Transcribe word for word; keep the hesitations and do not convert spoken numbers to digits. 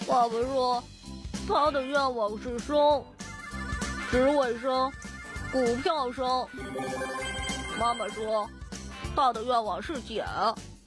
爸爸说，他的愿望是生，职位升，股票升。妈妈说，他的愿望是减，